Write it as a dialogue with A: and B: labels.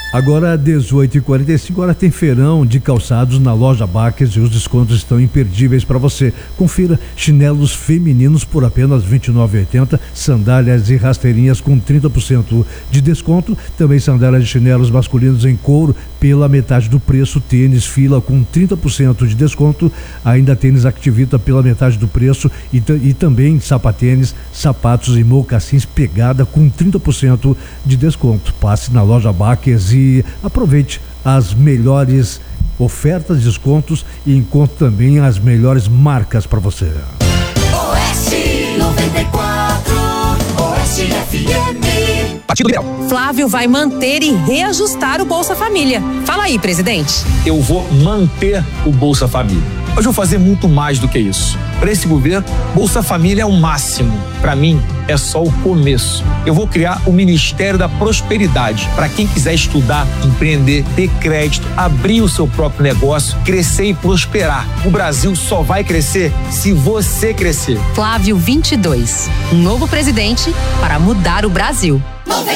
A: Agora, 18h45, agora tem feirão de calçados na loja Baques e os descontos estão imperdíveis para você. Confira: chinelos femininos por apenas R$ 29,80, sandálias e rasteirinhas com 30% de desconto, também sandálias de chinelos masculinos em couro pela metade do preço, tênis Fila com 30% de desconto, ainda tênis Activita pela metade do preço e também sapatênis, sapatos e mocassins Pegada com 30% de desconto. Passe na loja Baques e aproveite as melhores ofertas, descontos e encontre também as melhores marcas para você.
B: Oeste 94, Oeste FM.
C: Partido Liberal.
D: Flávio vai manter e reajustar o Bolsa Família. Fala aí, presidente.
C: Eu vou manter o Bolsa Família. Mas vou fazer muito mais do que isso. Para esse governo, Bolsa Família é o máximo. Para mim, é só o começo. Eu vou criar o Ministério da Prosperidade para quem quiser estudar, empreender, ter crédito, abrir o seu próprio negócio, crescer e prosperar. O Brasil só vai crescer se você crescer.
D: Flávio 22, um novo presidente para mudar o Brasil.
B: 94.